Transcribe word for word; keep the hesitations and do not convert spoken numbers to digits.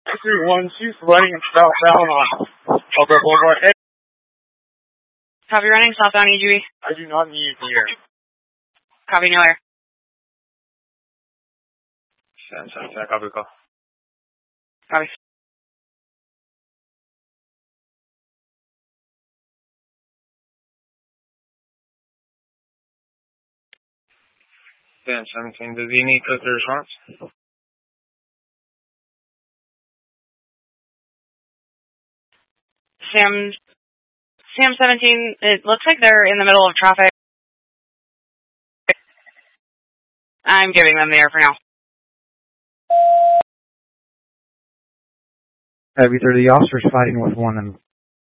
three one, she's running southbound on Albert Boulevard. Hey. Copy running southbound E G B. I do not need here. Copy no air. Send, send, send, copy call. Copy. Send seventeen, does he need code to response? Sam, Sam seventeen, it looks like they're in the middle of traffic. I'm giving them the air for now. Heavy thirty, the officer's fighting with one and